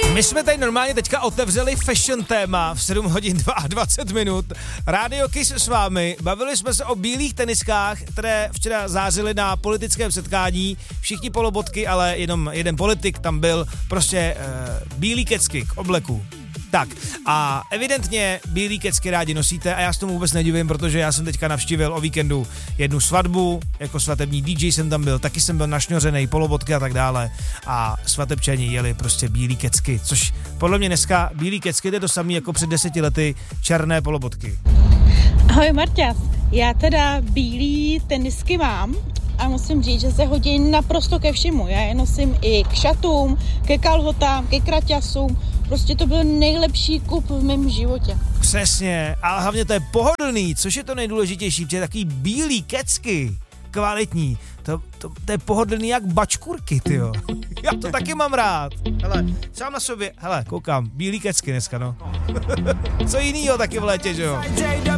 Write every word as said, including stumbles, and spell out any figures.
My jsme tady normálně teďka otevřeli fashion téma v sedm hodin dvacet dva minut. Radio Kiss s vámi. Bavili jsme se o bílých teniskách, které včera zářily na politickém setkání. Všichni polobotky, ale jenom jeden politik tam byl. Prostě uh, bílý kecky k obleku. Tak a evidentně bílý kecky rádi nosíte a já se tomu vůbec nedivím, protože já jsem teďka navštívil o víkendu jednu svatbu, jako svatební dý džej jsem tam byl, taky jsem byl našňořenej, polobotky a tak dále a svatebčani jeli prostě bílý kecky, což podle mě dneska bílý kecky je to samý jako před deseti lety černé polobotky. Ahoj Marťas, já teda bílý tenisky mám a musím říct, že se hodí naprosto ke všemu. Já je nosím i k šatům, ke kalhotám, ke kraťasům. Prostě to byl nejlepší kup v mém životě. Přesně, ale hlavně to je pohodlný, což je to nejdůležitější, protože takový bílý kecky, kvalitní, to, to, to je pohodlný jak bačkurky, tyjo. Já to taky mám rád. Hele, sám na sobě, hele, koukám, bílý kecky dneska, no. Co jinýho taky v létě, že jo?